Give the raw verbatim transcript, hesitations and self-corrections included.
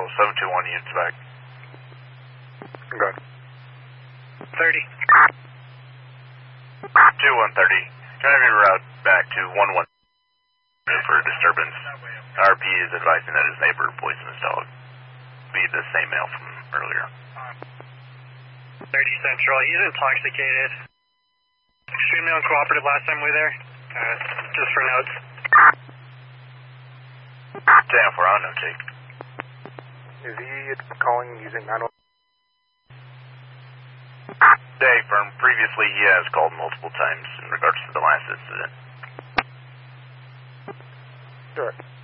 seven two one units back. Good. thirty. two one thirty. Can I have your route back to one one for disturbance? R P is advising that his neighbor poisoned his dog. Be the same male from earlier. thirty Central. He's intoxicated. Extremely uncooperative last time we were there. Uh, just for notes. ten four on no take. Is he calling using nine one one? Day firm. Previously, he has called multiple times in regards to the last incident. Sure.